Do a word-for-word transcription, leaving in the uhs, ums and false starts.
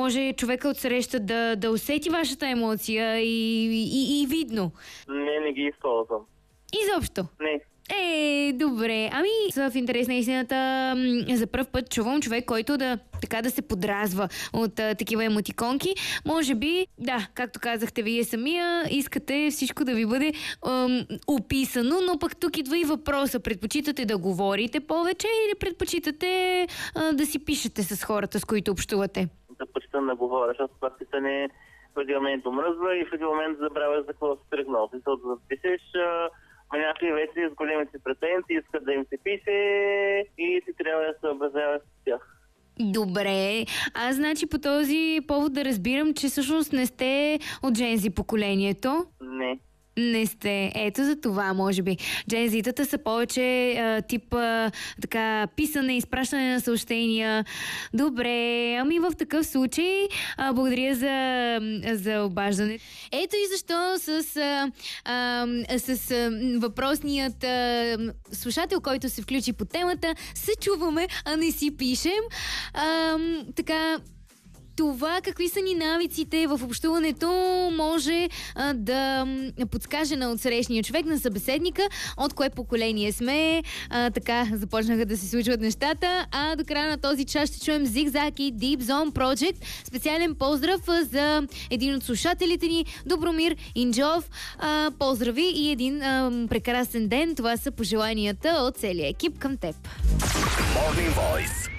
може човека отсреща да, да усети вашата емоция и, и, и видно? Не, не ги използвам. Изобщо? Не. Е, добре. Ами, в интерес на истината, за пръв път чувам човек, който да така да се подразва от а, такива емотиконки. Може би, да, както казахте вие самия, искате всичко да ви бъде ам, описано, но пък тук идва и въпроса. Предпочитате да говорите повече или предпочитате а, да си пишете с хората, с които общувате? Да почитам да говоря, защото това писане в един момент омръзва и в един момент забравяш за какво си тръгнал. Защото да пишеш, а някакви вече с големи си претенции искат да им се пише и ти трябва да се съобразяваш с тях. Добре. Аз значи по този повод да разбирам, че всъщност не сте от джензи поколението. Не. Не сте. Ето за това, може би. Джензитата са повече а, тип а, така писане, изпращане на съобщения. Добре, ами в такъв случай а, благодаря за, за обаждане. Ето и защо с, а, а, с а, въпросният а, слушател, който се включи по темата, се чуваме, а не си пишем. А, така... Това какви са ни навиците в общуването може а, да подскаже на отсрещния човек, на събеседника, от кое поколение сме. А, така започнаха да се случват нещата, а до края на този час ще чуем Zigzag и Deep Zone Project. Специален поздрав за един от слушателите ни, Добромир Инджов. А, поздрави и един а, прекрасен ден. Това са пожеланията от целия екип към теб. Morning Voice.